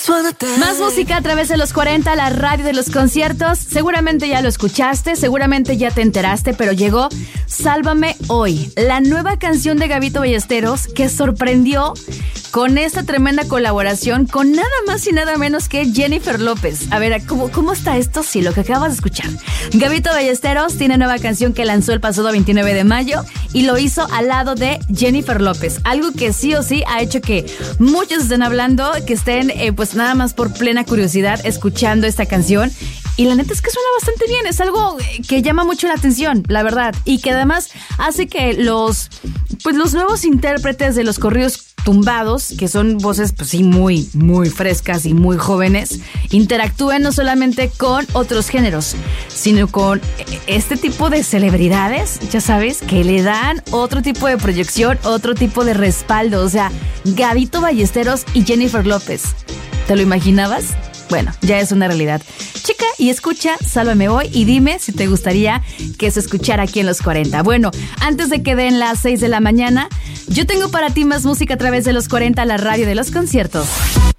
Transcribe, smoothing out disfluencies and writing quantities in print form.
Más música a través de los 40, la radio de los conciertos. Seguramente ya lo escuchaste, seguramente ya te enteraste, pero llegó Sálvame Hoy, la nueva canción de Gabito Ballesteros que sorprendió con esta tremenda colaboración con nada más y nada menos que Jennifer López. A ver, ¿cómo está esto? Sí, lo que acabas de escuchar. Gabito Ballesteros tiene nueva canción que lanzó el pasado 29 de mayo y lo hizo al lado de Jennifer López. Algo que sí o sí ha hecho que muchos estén hablando, que estén pues nada más por plena curiosidad escuchando esta canción. Y la neta es que suena bastante bien, es algo que llama mucho la atención, la verdad. Y que además hace que los nuevos intérpretes de los corridos tumbados, que son voces pues sí muy, muy frescas y muy jóvenes, interactúen no solamente con otros géneros, sino con este tipo de celebridades, ya sabes, que le dan otro tipo de proyección, otro tipo de respaldo. O sea, Gabito Ballesteros y Jennifer López. ¿Te lo imaginabas? Bueno, ya es una realidad. Checa y escucha Sálvame Hoy y dime si te gustaría que se escuchara aquí en los 40. Bueno, antes de que den las 6 de la mañana, yo tengo para ti más música a través de los 40, la radio de los conciertos.